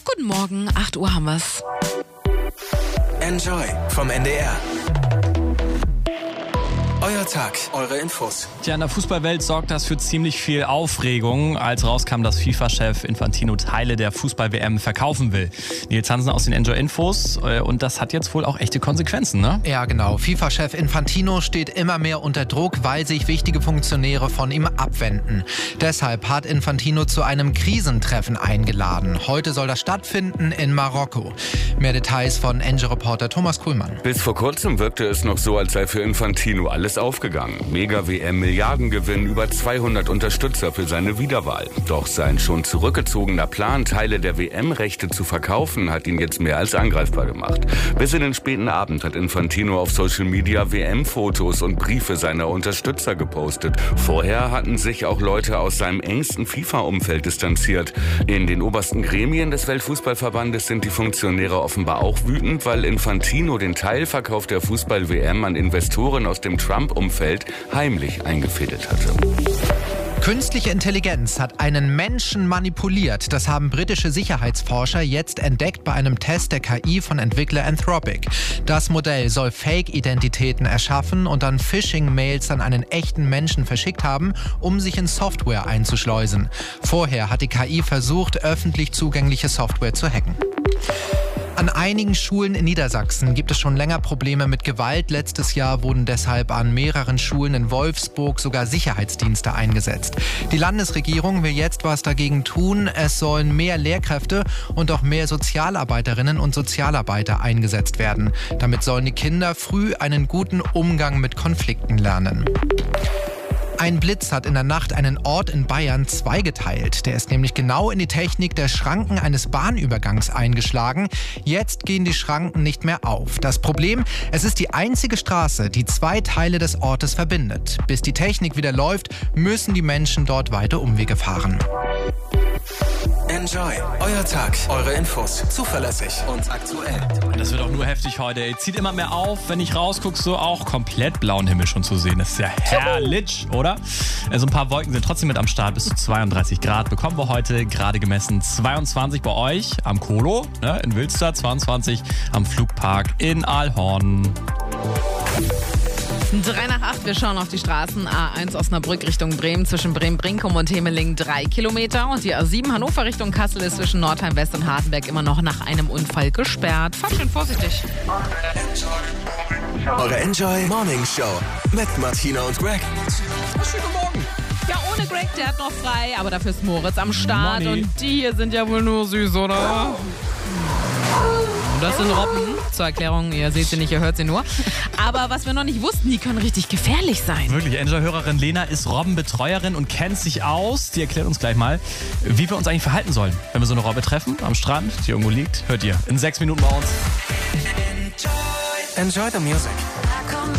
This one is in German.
Guten Morgen, 8 Uhr haben wir's. Enjoy vom NDR. Euer Tag, eure Infos. Tja, in der Fußballwelt sorgt das für ziemlich viel Aufregung, als rauskam, dass FIFA-Chef Infantino Teile der Fußball-WM verkaufen will. Nils Hansen aus den Enjoy-Infos. Und das hat jetzt wohl auch echte Konsequenzen, ne? Ja, genau. FIFA-Chef Infantino steht immer mehr unter Druck, weil sich wichtige Funktionäre von ihm abwenden. Deshalb hat Infantino zu einem Krisentreffen eingeladen. Heute soll das stattfinden in Marokko. Mehr Details von Enjoy-Reporter Thomas Kuhlmann. Bis vor kurzem wirkte es noch so, als sei für Infantino alles aufgegangen. Mega-WM, Milliardengewinn, über 200 Unterstützer für seine Wiederwahl. Doch sein schon zurückgezogener Plan, Teile der WM-Rechte zu verkaufen, hat ihn jetzt mehr als angreifbar gemacht. Bis in den späten Abend hat Infantino auf Social Media WM-Fotos und Briefe seiner Unterstützer gepostet. Vorher hatten sich auch Leute aus seinem engsten FIFA-Umfeld distanziert. In den obersten Gremien des Weltfußballverbandes sind die Funktionäre offenbar auch wütend, weil Infantino den Teilverkauf der Fußball-WM an Investoren aus dem Trump-Umfeld heimlich eingefädelt hatte. Künstliche Intelligenz hat einen Menschen manipuliert. Das haben britische Sicherheitsforscher jetzt entdeckt bei einem Test der KI von Entwickler Anthropic. Das Modell soll Fake-Identitäten erschaffen und dann Phishing-Mails an einen echten Menschen verschickt haben, um sich in Software einzuschleusen. Vorher hat die KI versucht, öffentlich zugängliche Software zu hacken. An einigen Schulen in Niedersachsen gibt es schon länger Probleme mit Gewalt. Letztes Jahr wurden deshalb an mehreren Schulen in Wolfsburg sogar Sicherheitsdienste eingesetzt. Die Landesregierung will jetzt was dagegen tun. Es sollen mehr Lehrkräfte und auch mehr Sozialarbeiterinnen und Sozialarbeiter eingesetzt werden. Damit sollen die Kinder früh einen guten Umgang mit Konflikten lernen. Ein Blitz hat in der Nacht einen Ort in Bayern zweigeteilt. Der ist nämlich genau in die Technik der Schranken eines Bahnübergangs eingeschlagen. Jetzt gehen die Schranken nicht mehr auf. Das Problem, es ist die einzige Straße, die zwei Teile des Ortes verbindet. Bis die Technik wieder läuft, müssen die Menschen dort weite Umwege fahren. Enjoy, euer Tag, eure Infos. Zuverlässig und aktuell. Das wird auch nur heftig heute. Ey. Zieht immer mehr auf. Wenn ich rausgucke, so auch komplett blauen Himmel schon zu sehen. Das ist ja herrlich, oder? Also ein paar Wolken sind trotzdem mit am Start. Bis zu 32 Grad bekommen wir heute gerade gemessen. 22 bei euch am Kolo, ne, in Wilster. 22 am Flugpark in Aalhorn. 3 nach 8, wir schauen auf die Straßen. A1 Osnabrück Richtung Bremen, zwischen Bremen-Brinkum und Hemeling 3 Kilometer. Und die A7 Hannover Richtung Kassel ist zwischen Nordheim West und Hardenberg immer noch nach einem Unfall gesperrt. Fahrt schön vorsichtig. Eure Enjoy Morning Show mit Martina und Greg. Schönen Morgen. Ja, ohne Greg, der hat noch frei, aber dafür ist Moritz am Start. Money. Und die hier sind ja wohl nur süß, oder? Das sind Robben. Zur Erklärung, ihr seht sie nicht, ihr hört sie nur. Aber was wir noch nicht wussten, die können richtig gefährlich sein. Wirklich, Enjoy-Hörerin Lena ist Robbenbetreuerin und kennt sich aus. Die erklärt uns gleich mal, wie wir uns eigentlich verhalten sollen, wenn wir so eine Robbe treffen am Strand, die irgendwo liegt. Hört ihr in 6 Minuten bei uns. Enjoy the music.